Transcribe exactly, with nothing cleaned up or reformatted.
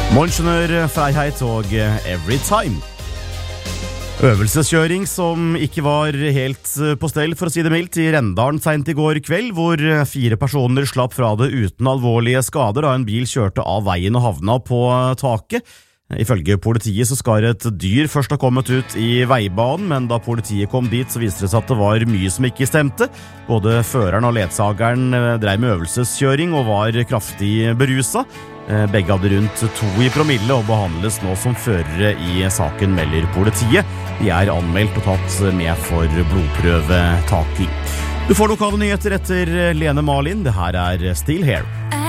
Morgenskjønner, Freiheit og Every Time. Øvelseskjøring som ikke var helt på stell, for å si det mildt, i Rendalen sent i går kveld, hvor fire personer slapp fra det uten alvorlige skader da en bil kjørte av veien og havna på taket. Ifølge politiet så skal et dyr først ha kommet ut i veibanen, men da politiet kom dit så viste det seg at det var mye som ikke stemte. Både føreren og ledsageren drev med øvelseskjøring og var kraftig berusa. Begge hadde rundt to i promille og behandles nå som førere i saken, melder politiet. De er anmeldt og tatt med for blodprøvetaking. Du får lokale nyheter etter Lene Marlin. Det her er Still Here.